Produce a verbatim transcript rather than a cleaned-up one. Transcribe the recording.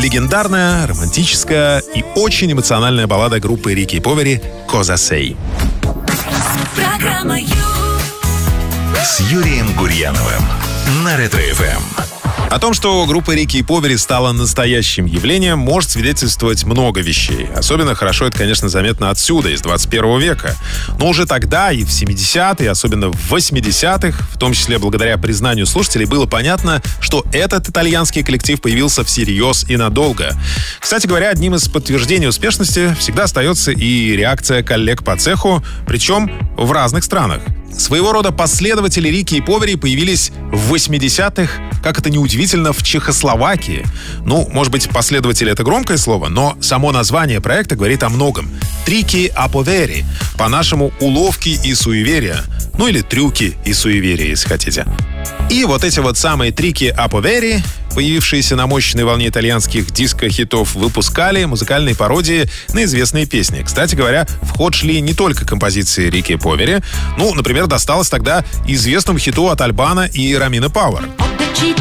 Легендарная, романтическая и очень эмоциональная баллада группы Рики и Повери «Cosa Sei». Программа «Ю». С Юрием Гурьяновым на Ретро-ФМ. О том, что группа Рики и Повери стала настоящим явлением, может свидетельствовать много вещей. Особенно хорошо это, конечно, заметно отсюда, из двадцать первого века. Но уже тогда, и в семидесятые, особенно в восьмидесятых, в том числе благодаря признанию слушателей, было понятно, что этот итальянский коллектив появился всерьез и надолго. Кстати говоря, одним из подтверждений успешности всегда остается и реакция коллег по цеху, причем в разных странах. Своего рода последователи Рики и Повери появились в восьмидесятых, как это неудивительно, в Чехословакии. Ну, может быть, последователи — это громкое слово, но само название проекта говорит о многом. Трики а Повери, по-нашему уловки и суеверия. Ну или трюки и суеверия, если хотите. И вот эти вот самые трики а Повери, появившиеся на мощной волне итальянских диско-хитов, выпускали музыкальные пародии на известные песни. Кстати говоря, в ход шли не только композиции Рики и Повери. Ну, например, досталось тогда известному хиту от Альбана и Ромина Пауэр. Ci